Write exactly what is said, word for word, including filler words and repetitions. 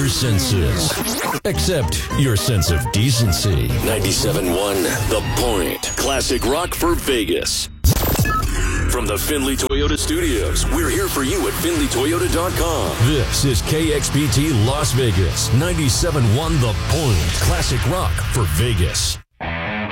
your senses. Except your sense of decency. ninety-seven point one The Point. Classic rock for Vegas. From the Findlay Toyota Studios, we're here for you at Findlay Toyota dot com. This is K X P T Las Vegas, ninety-seven point one The Point. Classic rock for Vegas.